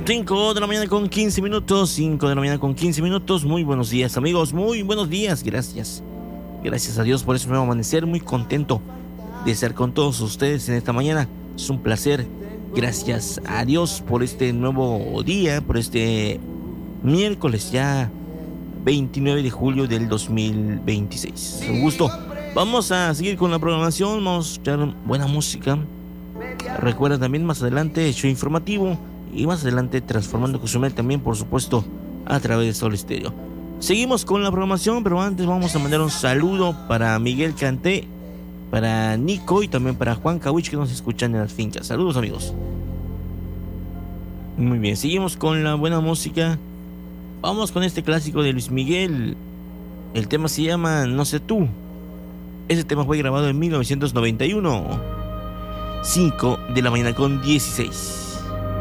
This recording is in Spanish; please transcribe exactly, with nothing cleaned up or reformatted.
cinco de la mañana con quince minutos, cinco de la mañana con quince minutos. Muy buenos días, amigos, muy buenos días. Gracias, gracias a Dios por ese nuevo amanecer. Muy contento de estar con todos ustedes en esta mañana. Es un placer. Gracias a Dios por este nuevo día, por este miércoles ya veintinueve de julio del dos mil veintiséis. Un gusto. Vamos a seguir con la programación, vamos a escuchar buena música. Recuerda también más adelante show informativo y más adelante Transformando Cozumel también, por supuesto, a través de Sol Estéreo. Seguimos con la programación, pero antes vamos a mandar un saludo para Miguel Canté, para Nico y también para Juan Cauich, que nos escuchan en las fincas. Saludos, amigos. Muy bien, seguimos con la buena música. Vamos con este clásico de Luis Miguel. El tema se llama No sé tú. Ese tema fue grabado en mil novecientos noventa y uno. cinco de la mañana con dieciséis.